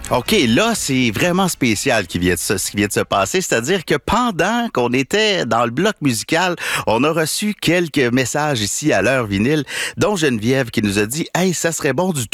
OK, là, c'est vraiment spécial ce qui vient de se passer. C'est-à-dire que pendant qu'on était dans le bloc musical, on a reçu quelques messages ici à l'heure vinyle, dont Geneviève qui nous a dit « Hey, ça serait bon du Toulouse. »